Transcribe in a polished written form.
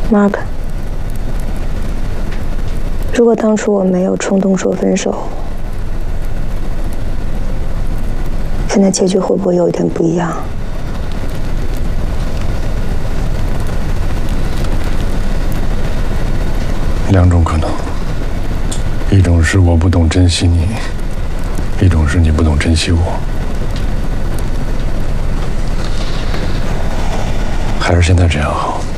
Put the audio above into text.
Mark， 如果当初我没有冲动说分手，现在结局会不会有点不一样？ 两种可能，一种是我不懂珍惜你，一种是你不懂珍惜我。还是现在这样好。